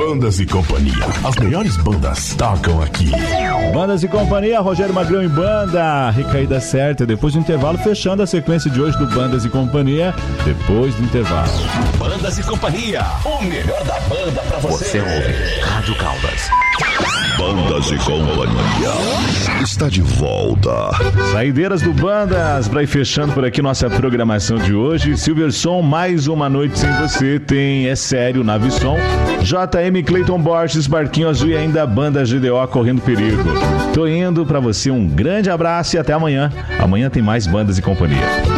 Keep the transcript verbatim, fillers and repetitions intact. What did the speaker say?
Bandas e Companhia. As melhores bandas tocam aqui. Bandas e Companhia, Rogério Magrão em banda. Recaída certa, depois do intervalo, fechando a sequência de hoje do Bandas e Companhia, depois do intervalo. Bandas e Companhia, o melhor da banda pra você. Você ouve Rádio Caldas. Bandas e Companhia está de volta. Saideiras do Bandas, pra ir fechando por aqui nossa programação de hoje. Silverson, mais uma noite sem você. Tem É Sério, Navisson, J M, Cleiton Borges, Barquinho Azul e ainda a banda G D O Correndo Perigo. Tô indo pra você, um grande abraço e até amanhã. Amanhã tem mais Bandas e Companhia.